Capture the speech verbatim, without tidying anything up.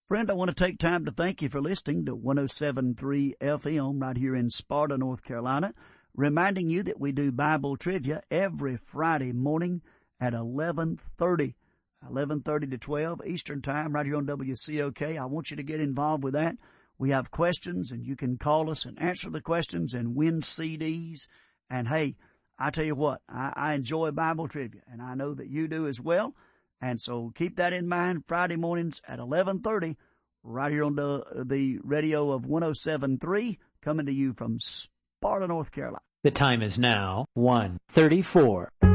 Friend, I want to take time to thank you for listening to one oh seven point three F M right here in Sparta, North Carolina, reminding you that we do Bible trivia every Friday morning at eleven thirty, eleven thirty to twelve Eastern Time right here on W C O K. I want you to get involved with that. We have questions, and you can call us and answer the questions and win C Ds. And, hey, I tell you what, I, I enjoy Bible trivia, and I know that you do as well. And so keep that in mind, Friday mornings at eleven thirty, right here on the, the radio of one oh seven point three, coming to you from Sparta, North Carolina. The time is now one thirty-four.